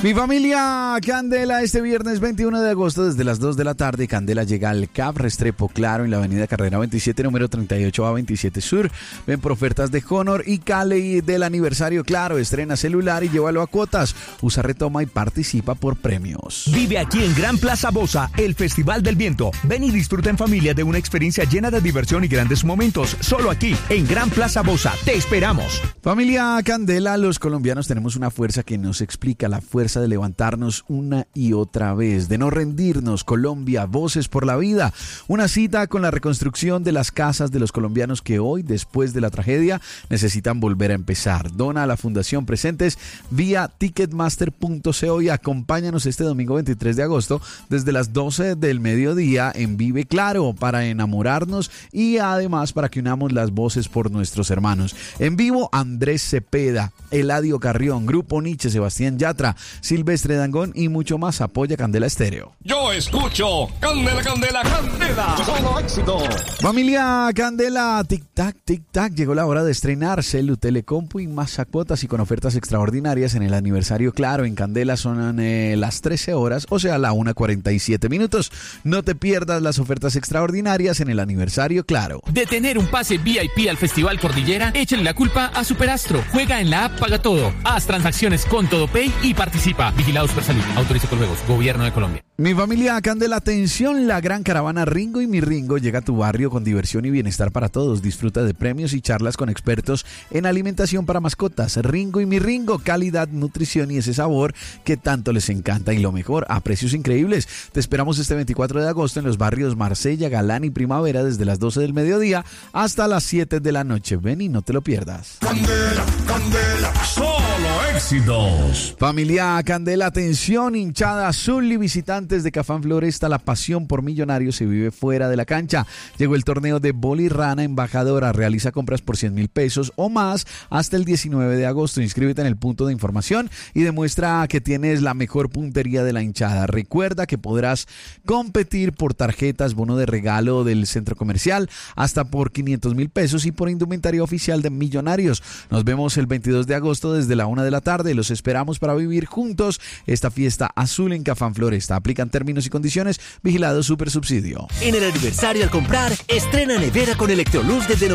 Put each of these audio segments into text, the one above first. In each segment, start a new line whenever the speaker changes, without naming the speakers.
Mi familia Candela, este viernes 21 de agosto desde las 2 de la tarde, Candela llega al CAP Restrepo Claro en la avenida Carrera 27, número 38A27 Sur. Ven por ofertas de Honor y Cali del aniversario Claro. Estrena celular y llévalo a cuotas. Usa retoma y participa por premios.
Vive aquí en Gran Plaza Bosa, el Festival del Viento. Ven y disfruta en familia de una experiencia llena de diversión y grandes momentos. Solo aquí, en Gran Plaza Bosa. Te esperamos.
Familia Candela, los colombianos tenemos una fuerza que nos explica la fuerza de levantarnos una y otra vez, de no rendirnos. Colombia, voces por la vida. Una cita con la reconstrucción de las casas de los colombianos que hoy, después de la tragedia, necesitan volver a empezar. Dona a la Fundación Presentes vía ticketmaster.co y acompáñanos este domingo 23 de agosto desde las 12 del mediodía en Vive Claro para enamorarnos y además para que unamos las voces por nuestros hermanos. En vivo, Andrés Cepeda, Eladio Carrión, Grupo Nietzsche, Sebastián Yatra, Silvestre Dangond y mucho más. Apoya Candela Estéreo.
Yo escucho Candela, Candela, Candela. Solo éxito.
Familia Candela, tic-tac, tic-tac. Llegó la hora de estrenar Celu, Telecompu y más cuotas y con ofertas extraordinarias en el aniversario Claro. En Candela son las 13 horas, o sea, la 1:47 minutos. No te pierdas las ofertas extraordinarias en el aniversario Claro.
De tener un pase VIP al Festival Cordillera, échale la culpa a Superastro. Juega en la app Paga Todo. Haz transacciones con TodoPay y participa. Vigilado Supersalud. Autoriza con juegos. Gobierno de Colombia.
Mi familia Candela, atención, la gran caravana Ringo y Mi Ringo llega a tu barrio con diversión y bienestar para todos. Disfruta de premios y charlas con expertos en alimentación para mascotas. Ringo y Mi Ringo, calidad, nutrición y ese sabor que tanto les encanta y lo mejor, a precios increíbles. Te esperamos este 24 de agosto en los barrios Marsella, Galán y Primavera desde las 12 del mediodía hasta las 7 de la noche. Ven y no te lo pierdas.
Candela, Candela, solo éxitos.
Familia Candela, atención, hinchada azul y visitantes de Cafán Floresta, la pasión por Millonarios se vive fuera de la cancha. Llegó el torneo de Boli Rana Embajadora. Realiza compras por 100.000 pesos o más hasta el 19 de agosto. Inscríbete en el punto de información y demuestra que tienes la mejor puntería de la hinchada. Recuerda que podrás competir por tarjetas, bono de regalo del centro comercial, hasta por 500.000 pesos y por indumentaria oficial de Millonarios. Nos vemos el 22 de agosto desde la 1 de la tarde. Los esperamos para vivir juntos esta fiesta azul en Cafán Floresta. Aplican términos y condiciones. Vigilado Supersubsidio.
En el aniversario al comprar, estrena nevera con Electroluz desde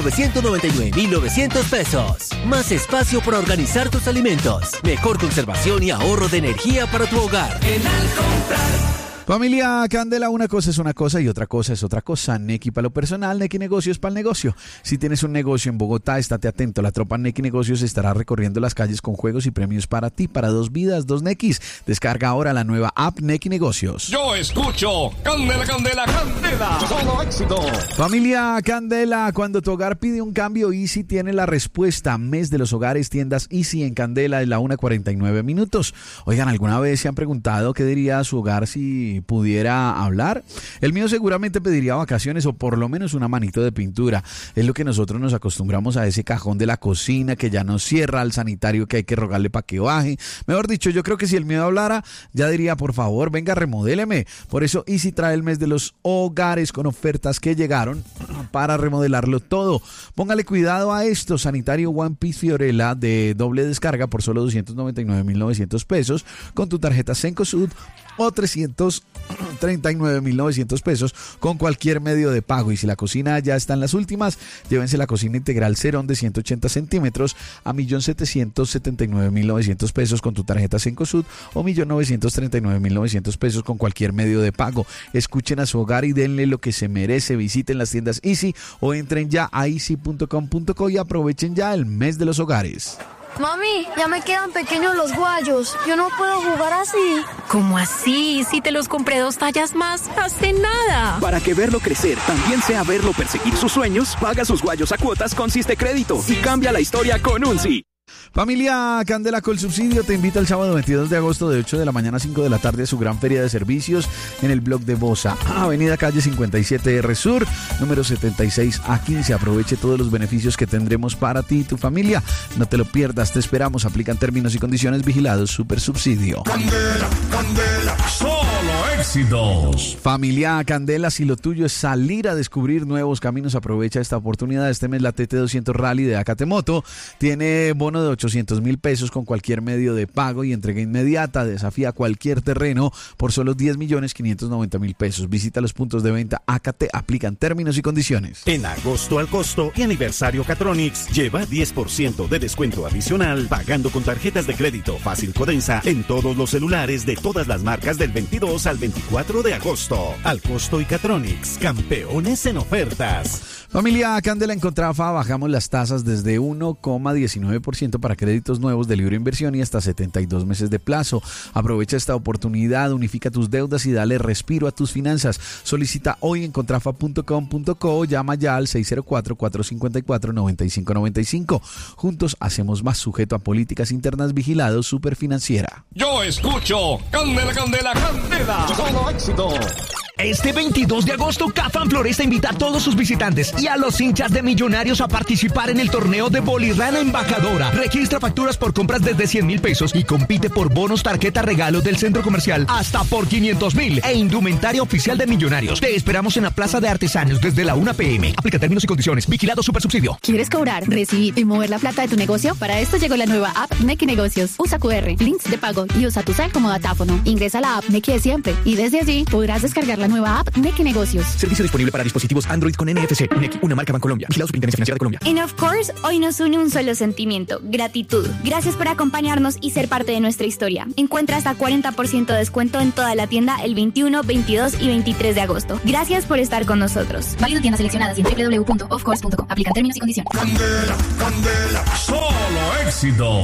999.900 pesos. Más espacio para organizar tus alimentos. Mejor conservación y ahorro de energía para tu hogar.
En al comprar.
Familia Candela, una cosa es una cosa y otra cosa es otra cosa. Nequi para lo personal, Nequi Negocios para el negocio. Si tienes un negocio en Bogotá, estate atento. La tropa Nequi Negocios estará recorriendo las calles con juegos y premios para ti, para 2 vidas, 2 Nequis. Descarga ahora la nueva app Nequi Negocios.
Yo escucho Candela, Candela, Candela. Solo éxito.
Familia Candela, cuando tu hogar pide un cambio, Easy tiene la respuesta. Mes de los hogares, tiendas Easy en Candela, es la 1:49 minutos. Oigan, ¿alguna vez se han preguntado qué diría su hogar si pudiera hablar? El mío seguramente pediría vacaciones o por lo menos una manito de pintura. Es lo que nosotros nos acostumbramos a ese cajón de la cocina que ya no cierra, al sanitario que hay que rogarle para que baje. Mejor dicho, yo creo que si el mío hablara, ya diría, por favor, venga, remodéleme. Por eso Easy trae el mes de los hogares con ofertas que llegaron para remodelarlo todo. Póngale cuidado a esto: sanitario One Piece Fiorella de doble descarga por solo 299.900 pesos con tu tarjeta Cencosud, o 339.900 pesos con cualquier medio de pago. Y si la cocina ya está en las últimas, llévense la cocina integral Cerón de 180 centímetros a 1.779.900 pesos con tu tarjeta Cencosud o 1.939.900 pesos con cualquier medio de pago. Escuchen a su hogar y denle lo que se merece. Visiten las tiendas Easy o entren ya a easy.com.co y aprovechen ya el mes de los hogares.
Mami, ya me quedan pequeños los guayos. Yo no puedo jugar así.
¿Cómo así? Si te los compré 2 tallas más hace nada.
Para que verlo crecer también sea verlo perseguir sus sueños, paga sus guayos a cuotas con Siste Crédito y cambia la historia con un sí.
Familia Candela Colsubsidio te invita el sábado 22 de agosto de 8 de la mañana a 5 de la tarde a su gran feria de servicios en el blog de Bosa, avenida calle 57R Sur, número 76 a 15. Aproveche todos los beneficios que tendremos para ti y tu familia. No te lo pierdas, te esperamos. Aplican términos y condiciones. Vigilados Supersubsidio.
Candela, Candela, solo éxitos.
Familia Candela, si lo tuyo es salir a descubrir nuevos caminos, aprovecha esta oportunidad. Este mes la TT200 Rally de Acatemoto tiene bono de 800.000 pesos con cualquier medio de pago y entrega inmediata. Desafía cualquier terreno por solo 10.590.000 pesos. Visita los puntos de venta AKT. Aplican términos y condiciones.
En agosto al costo y aniversario Catronics, lleva 10% de descuento adicional pagando con tarjetas de crédito Fácil Codensa en todos los celulares de todas las marcas del 22 al 24 de agosto. Al costo y Catronics, campeones en ofertas.
Familia Candela, en Contrafa bajamos las tasas desde 1,19% para créditos nuevos de libre inversión y hasta 72 meses de plazo. Aprovecha esta oportunidad, unifica tus deudas y dale respiro a tus finanzas. Solicita hoy en contrafa.com.co, llama ya al 604-454-9595. Juntos hacemos más, sujeto a políticas internas, vigilado Superfinanciera.
Yo escucho Candela, Candela, Candela. Solo éxito.
Este 22 de agosto, Cafam Floresta invita a todos sus visitantes y a los hinchas de Millonarios a participar en el torneo de Bolirrana Embajadora. Registra facturas por compras desde 100.000 pesos y compite por bonos, tarjeta, regalos del centro comercial hasta por 500.000 e indumentaria oficial de Millonarios. Te esperamos en la Plaza de Artesanos desde la 1 p.m. Aplica términos y condiciones. Vigilado Supersubsidio.
¿Quieres cobrar, recibir y mover la plata de tu negocio? Para esto llegó la nueva app Nequi Negocios. Usa QR, links de pago y usa tu cel como datáfono. Ingresa a la app Nequi de siempre y desde allí podrás descargar la nueva app Nequi Negocios.
Servicio disponible para dispositivos Android con NFC. Nequi, una marca Bancolombia. Vigilado Superintendencia Financiera de Colombia.
En Of Course, hoy nos une un solo sentimiento: gratitud. Gracias por acompañarnos y ser parte de nuestra historia. Encuentra hasta 40% de descuento en toda la tienda el 21, 22 y 23 de agosto. Gracias por estar con nosotros.
Válido en tiendas seleccionadas y en www.ofcourse.com. Aplican términos y condiciones.
Candela, Candela, solo éxito.